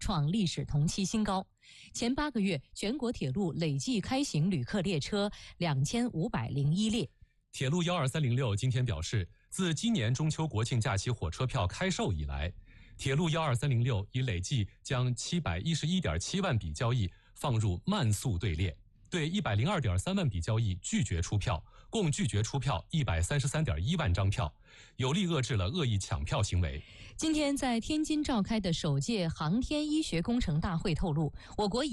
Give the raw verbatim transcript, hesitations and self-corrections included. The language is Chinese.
创历史同期新高。前八个月，全国铁路累计开行旅客列车两千五百零一列。 铁路一二三零六今天表示，自今年中秋国庆假期火车票开售以来，铁路一二三零六已累计将七百一十一点七万笔交易放入慢速队列，对一百零二点三万笔交易拒绝出票，共拒绝出票一百三十三点一万张票，有力遏制了恶意抢票行为。 今天在天津召开的首届航天医学工程大会透露，我国